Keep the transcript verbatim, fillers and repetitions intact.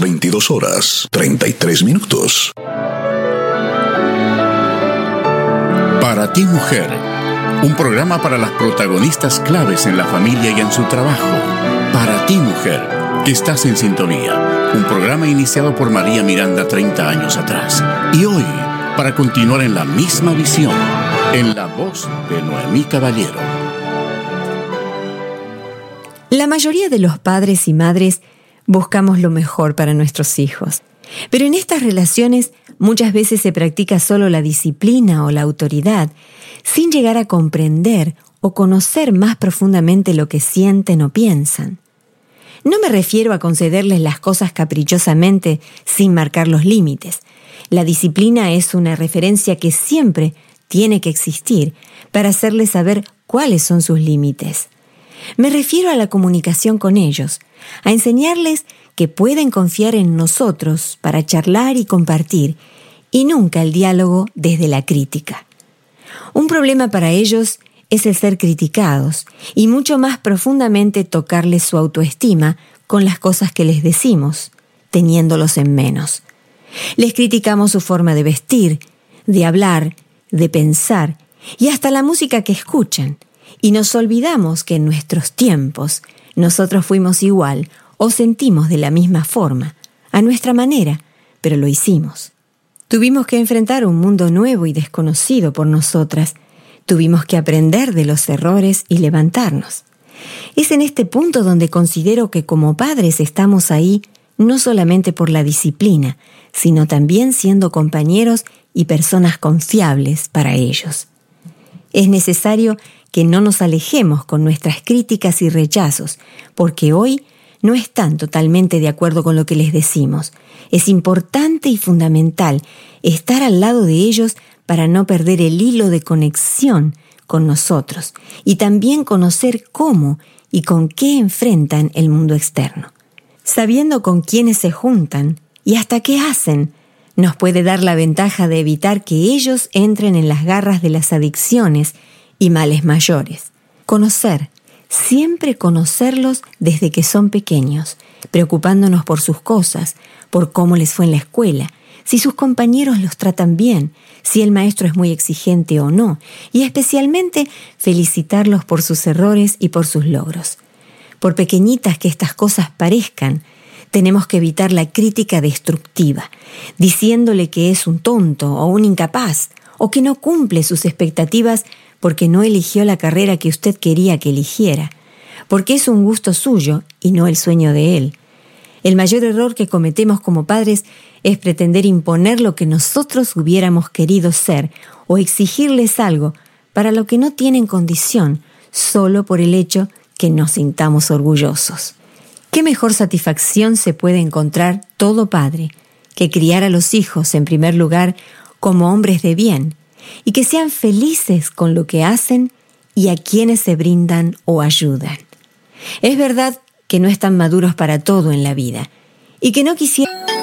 veintidós horas, treinta y tres minutos. Para ti, mujer, un programa para las protagonistas claves en la familia y en su trabajo. Para ti, mujer, que estás en sintonía. Un programa iniciado por María Miranda treinta años atrás. Y hoy, para continuar en la misma visión, en la voz de Noemí Caballero. La mayoría de los padres y madres buscamos lo mejor para nuestros hijos. Pero en estas relaciones muchas veces se practica solo la disciplina o la autoridad, sin llegar a comprender o conocer más profundamente lo que sienten o piensan. No me refiero a concederles las cosas caprichosamente sin marcar los límites. La disciplina es una referencia que siempre tiene que existir para hacerles saber cuáles son sus límites. Me refiero a la comunicación con ellos, a enseñarles que pueden confiar en nosotros para charlar y compartir, y nunca el diálogo desde la crítica. Un problema para ellos es el ser criticados, y mucho más profundamente tocarles su autoestima con las cosas que les decimos, teniéndolos en menos. Les criticamos su forma de vestir, de hablar, de pensar, y hasta la música que escuchan, y nos olvidamos que en nuestros tiempos nosotros fuimos igual o sentimos de la misma forma, a nuestra manera, pero lo hicimos. Tuvimos que enfrentar un mundo nuevo y desconocido por nosotras. Tuvimos que aprender de los errores y levantarnos. Es en este punto donde considero que como padres estamos ahí no solamente por la disciplina, sino también siendo compañeros y personas confiables para ellos. Es necesario que no nos alejemos con nuestras críticas y rechazos, porque hoy no están totalmente de acuerdo con lo que les decimos. Es importante y fundamental estar al lado de ellos para no perder el hilo de conexión con nosotros y también conocer cómo y con qué enfrentan el mundo externo. Sabiendo con quiénes se juntan y hasta qué hacen, nos puede dar la ventaja de evitar que ellos entren en las garras de las adicciones y males mayores. Conocer, siempre conocerlos desde que son pequeños, preocupándonos por sus cosas, por cómo les fue en la escuela, si sus compañeros los tratan bien, si el maestro es muy exigente o no, y especialmente felicitarlos por sus errores y por sus logros. Por pequeñitas que estas cosas parezcan, tenemos que evitar la crítica destructiva, diciéndole que es un tonto o un incapaz, o que no cumple sus expectativas porque no eligió la carrera que usted quería que eligiera, porque es un gusto suyo y no el sueño de él. El mayor error que cometemos como padres es pretender imponer lo que nosotros hubiéramos querido ser o exigirles algo para lo que no tienen condición, solo por el hecho que nos sintamos orgullosos. ¿Qué mejor satisfacción se puede encontrar todo padre que criar a los hijos en primer lugar como hombres de bien y que sean felices con lo que hacen y a quienes se brindan o ayudan? Es verdad que no están maduros para todo en la vida y que no quisieran...